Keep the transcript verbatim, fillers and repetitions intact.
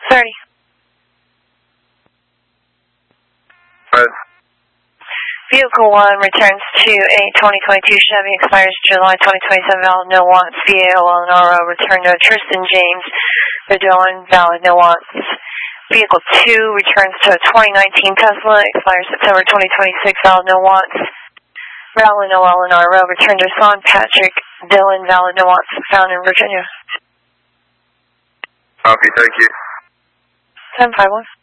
thirty. Right. Vehicle one returns to a twenty twenty-two Chevy, expires July twenty twenty-seven, valid, no wants. V A L N R O, return to Tristan James, Verdone, valid, no wants. Vehicle two returns to a twenty nineteen Tesla, expires September twenty twenty-six, valid, no wants. Valid, no L N R O, return to Son Patrick Dillon, valid, no wants, found in Virginia. Copy, thank you. seven five one.